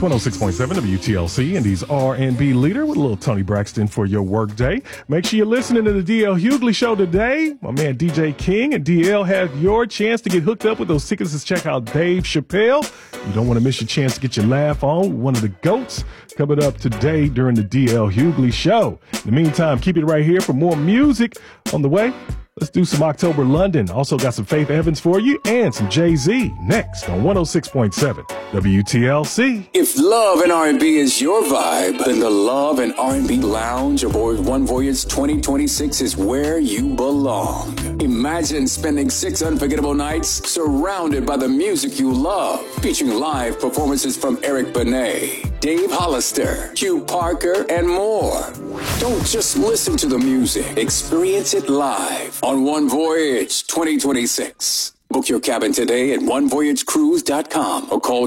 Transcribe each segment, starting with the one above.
106.7 WTLC, Indy's R&B leader with a little Tony Braxton for your work day. Make sure you're listening to the DL Hughley Show today. My man DJ King and DL have your chance to get hooked up with those tickets to check out Dave Chappelle. You don't want to miss your chance to get your laugh on. One of the GOATs coming up today during the DL Hughley Show. In the meantime, keep it right here for more music on the way. Let's do some October London. Also got some Faith Evans for you and some Jay-Z next on 106.7 WTLC. If love and R&B is your vibe, then the Love and R&B Lounge aboard One Voyage 2026 is where you belong. Imagine spending 6 unforgettable nights surrounded by the music you love, featuring live performances from Eric Benet, Dave Hollister, Q Parker, and more. Don't just listen to the music, experience it live on One Voyage 2026. Book your cabin today at onevoyagecruise.com or call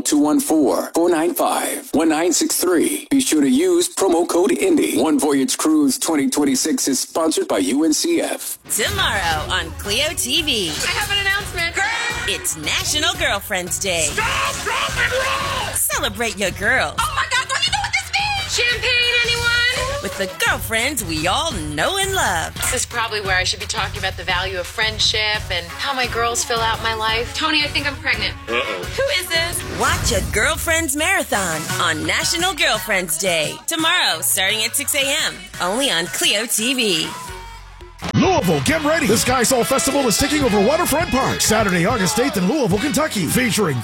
214-495-1963. Be sure to use promo code INDY. One Voyage Cruise 2026 is sponsored by UNCF. Tomorrow on Clio TV. I have an announcement. It's National Girlfriends Day. Stop, drop, and roll! Celebrate your girls. Oh my God, don't you know what this means? Champagne, anyone? With the girlfriends we all know and love. This is probably where I should be talking about the value of friendship and how my girls fill out my life. Tony, I think I'm pregnant. Uh-oh. Who is this? Watch a Girlfriends Marathon on National Girlfriends Day. Tomorrow, starting at 6 a.m. Only on Clio TV. Louisville, get ready. The Sky Soul Festival is taking over Waterfront Park Saturday, August 8th in Louisville, Kentucky, featuring